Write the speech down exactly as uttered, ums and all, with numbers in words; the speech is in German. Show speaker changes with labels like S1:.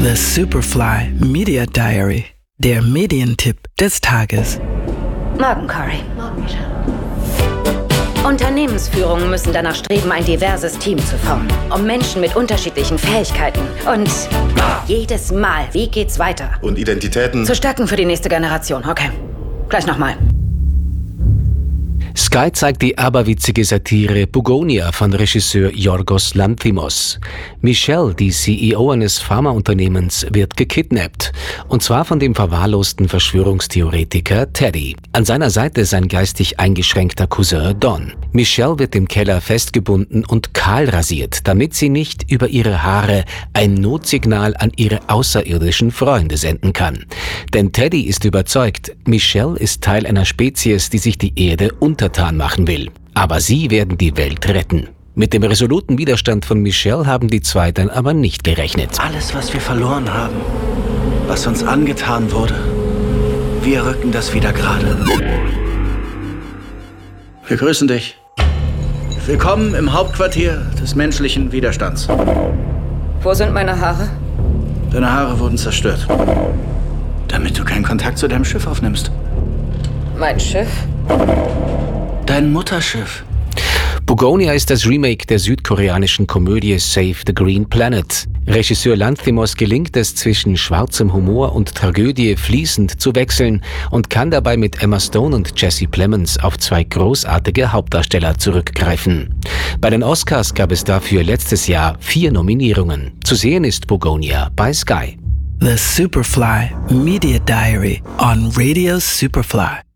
S1: The Superfly Media Diary, der Medientipp des Tages.
S2: Morgen, Cory. Morgen, Michelle. Unternehmensführungen müssen danach streben, ein diverses Team zu formen, um Menschen mit unterschiedlichen Fähigkeiten und jedes Mal, wie geht's weiter?
S3: Und Identitäten?
S2: Zu stärken für die nächste Generation. Okay, gleich nochmal.
S4: Sky zeigt die aberwitzige Satire Bugonia von Regisseur Yorgos Lanthimos. Michelle, die C E O eines Pharmaunternehmens, wird gekidnappt. Und zwar von dem verwahrlosten Verschwörungstheoretiker Teddy. An seiner Seite sein geistig eingeschränkter Cousin Don. Michelle wird im Keller festgebunden und kahl rasiert, damit sie nicht über ihre Haare ein Notsignal an ihre außerirdischen Freunde senden kann. Denn Teddy ist überzeugt, Michelle ist Teil einer Spezies, die sich die Erde untertan machen will. Aber sie werden die Welt retten. Mit dem resoluten Widerstand von Michelle haben die zwei dann aber nicht gerechnet.
S5: Alles, was wir verloren haben, was uns angetan wurde, wir rücken das wieder gerade. Wir grüßen dich. Willkommen im Hauptquartier des menschlichen Widerstands.
S2: Wo sind meine Haare?
S5: Deine Haare wurden zerstört, damit du keinen Kontakt zu deinem Schiff aufnimmst.
S2: Mein Schiff?
S5: Dein Mutterschiff.
S4: Bugonia ist das Remake der südkoreanischen Komödie Save the Green Planet. Regisseur Lanthimos gelingt es, zwischen schwarzem Humor und Tragödie fließend zu wechseln und kann dabei mit Emma Stone und Jesse Plemons auf zwei großartige Hauptdarsteller zurückgreifen. Bei den Oscars gab es dafür letztes Jahr vier Nominierungen. Zu sehen ist Bugonia bei Sky.
S1: The Superfly Media Diary on Radio Superfly.